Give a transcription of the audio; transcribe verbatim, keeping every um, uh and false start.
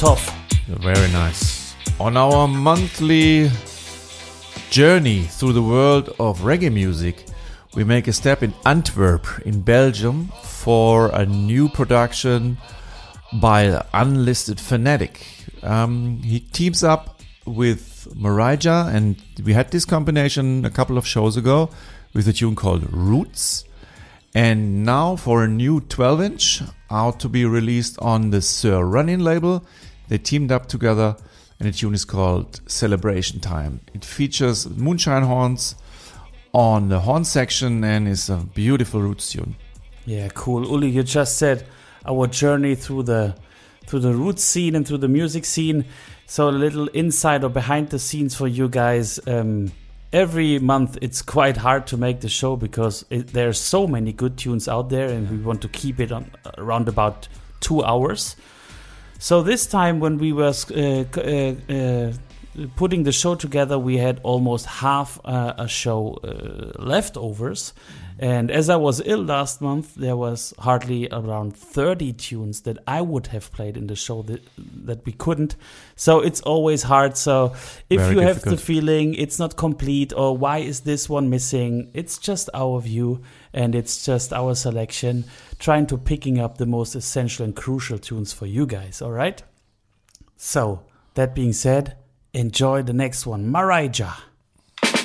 Toff. Very nice. On our monthly journey through the world of reggae music, we make a step in Antwerp, in Belgium, for a new production by Unlisted Fanatic. Um, he teams up with Marija, and we had this combination a couple of shows ago with a tune called Roots. And now for a new twelve inch out to be released on the Sir Running label, they teamed up together, and the tune is called Celebration Time. It features moonshine horns on the horn section and is a beautiful roots tune. Yeah, cool. Uli, you just said our journey through the through the roots scene and through the music scene. So a little inside or behind the scenes for you guys. Um, every month it's quite hard to make the show because it, there are so many good tunes out there, and we want to keep it on around about two hours. So this time when we were uh, uh, uh, putting the show together, we had almost half uh, a show uh, leftovers. And as I was ill last month, there was hardly around thirty tunes that I would have played in the show that, that we couldn't. So it's always hard. So if Very you difficult. have the feeling it's not complete or why is this one missing, it's just our view and it's just our selection, trying to picking up the most essential and crucial tunes for you guys, all right? So that being said, enjoy the next one, Marija.